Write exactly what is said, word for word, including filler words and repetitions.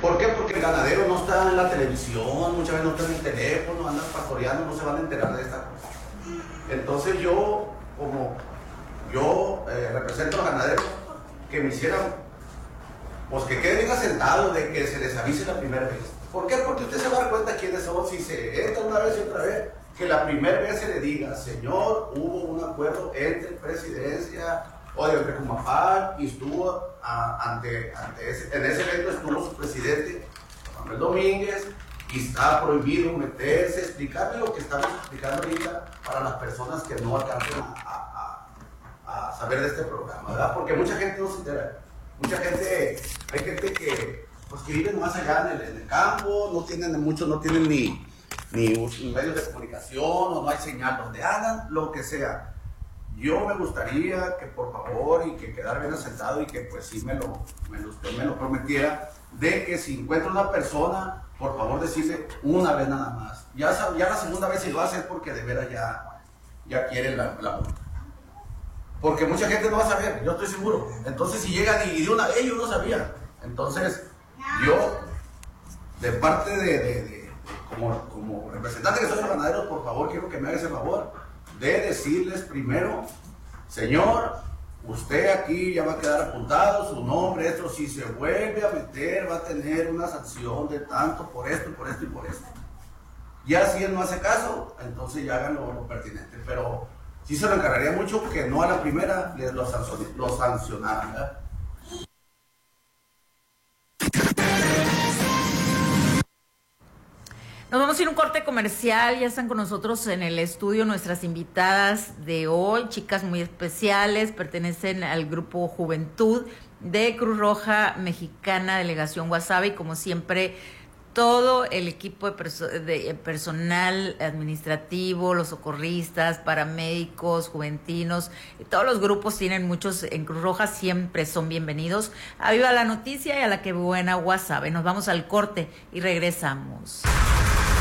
¿Por qué? Porque el ganadero no está en la televisión, muchas veces no está en el teléfono, andan pastoreando, no se van a enterar de esta cosa. Entonces yo, como yo eh, represento a los ganaderos, que me hicieran, pues que queden bien asentados de que se les avise la primera vez. ¿Por qué? Porque usted se va a dar cuenta quiénes son, si se entra una vez y otra vez, que la primera vez se le diga, señor, hubo un acuerdo entre presidencia o de Tecumapal y estuvo a, ante, ante ese, en ese evento estuvo su presidente, Manuel Domínguez, y está prohibido meterse, explicarle lo que estamos explicando ahorita para las personas que no alcancen a, a, a saber de este programa, ¿verdad? Porque mucha gente no se entera, mucha gente, hay gente que, pues, que vive más allá en el, en el campo, no tienen, muchos no tienen ni, ni medios de comunicación, o no hay señal donde hagan, lo que sea. Yo me gustaría que por favor y que quedara bien asentado y que pues sí me lo, me lo, usted me lo prometiera, de que si encuentra una persona, por favor decirle una vez nada más. Ya, ya la segunda vez si lo hace es porque de veras ya, ya quiere la, la multa. Porque mucha gente no va a saber, yo estoy seguro. Entonces si llegan y de una vez ellos no sabían. Entonces yo, de parte de, de, de, de como, como representante que soy de los ganaderos, por favor quiero que me haga ese favor de decirles primero, señor, usted aquí ya va a quedar apuntado, su nombre, esto, si se vuelve a meter, va a tener una sanción de tanto por esto, por esto y por esto. Ya si él no hace caso, entonces ya hagan lo, lo pertinente, pero sí se lo encargaría mucho que no a la primera les lo, sancion, lo sancionaran, ¿verdad? Nos vamos a ir a un corte comercial, ya están con nosotros en el estudio nuestras invitadas de hoy, chicas muy especiales, pertenecen al grupo Juventud de Cruz Roja Mexicana, Delegación Guasave, y como siempre, todo el equipo de, perso de personal administrativo, los socorristas, paramédicos, juventinos, todos los grupos tienen muchos en Cruz Roja, siempre son bienvenidos a Viva la Noticia y a la que buena Guasave. Nos vamos al corte y regresamos.